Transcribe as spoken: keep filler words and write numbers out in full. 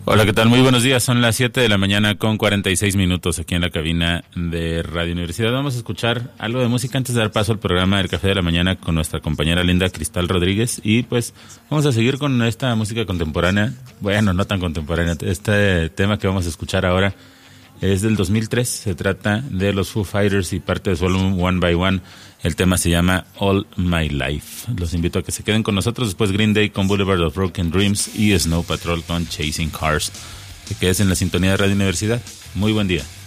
Hola, ¿qué tal? Muy buenos días. Son las siete de la mañana con cuarenta y seis minutos aquí en la cabina de Radio Universidad. Vamos a escuchar algo de música antes de dar paso al programa del Café de la Mañana con nuestra compañera Linda Cristal Rodríguez. Y pues vamos a seguir con esta música contemporánea. Bueno, no tan contemporánea. Este tema que vamos a escuchar ahora es del dos mil tres. Se trata de los Foo Fighters y parte de su álbum One by One. El tema se llama All My Life. Los invito a que se queden con nosotros. Después Green Day con Boulevard of Broken Dreams y Snow Patrol con Chasing Cars. Que quedes en la sintonía de Radio Universidad. Muy buen día.